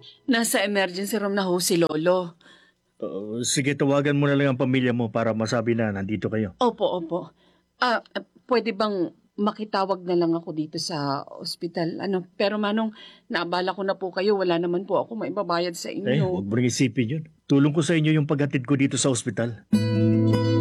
Nasa emergency room na ho si Lolo. Sige, tawagan mo na lang ang pamilya mo para masabi na nandito kayo. Opo. Pwede bang makitawag na lang ako dito sa ospital? Pero Manong, naabala ko na po kayo. Wala naman po ako maibabayad sa inyo. Huwag mo rin isipin yun. Tulong ko sa inyo yung paghatid ko dito sa ospital.